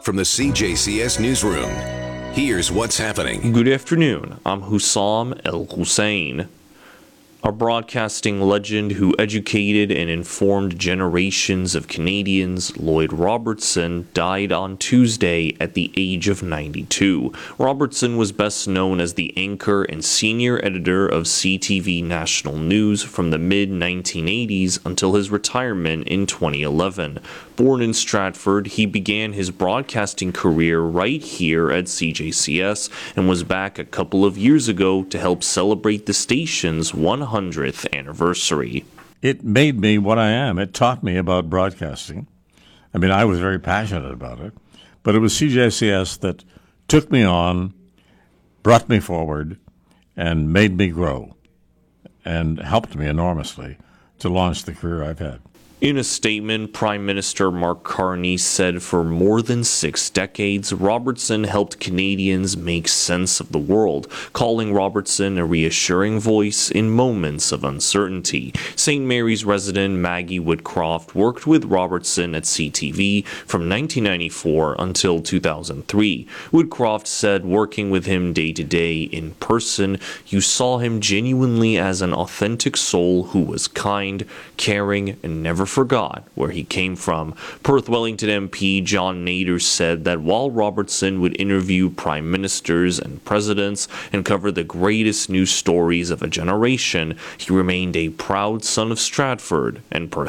From the CJCS Newsroom, here's what's happening. Good afternoon. I'm Hussam El Hussein. A broadcasting legend who educated and informed generations of Canadians, Lloyd Robertson, died on Tuesday at the age of 92. Robertson was best known as the anchor and senior editor of CTV National News from the mid-1980s until his retirement in 2011. Born in Stratford, he began his broadcasting career right here at CJCS and was back a couple of years ago to help celebrate the station's 100th anniversary. It made me what I am. It taught me about broadcasting. I mean, I was very passionate about it, but it was CJCS that took me on, brought me forward, and made me grow, and helped me enormously to launch the career I've had. In a statement, Prime Minister Mark Carney said for more than 6 decades, Robertson helped Canadians make sense of the world, calling Robertson a reassuring voice in moments of uncertainty. St. Mary's resident Maggie Woodcroft worked with Robertson at CTV from 1994 until 2003. Woodcroft said working with him day to day in person, you saw him genuinely as an authentic soul who was kind, caring, and never forgot where he came from. Perth Wellington MP John Nader said that while Robertson would interview prime ministers and presidents and cover the greatest news stories of a generation, he remained a proud son of Stratford and Perth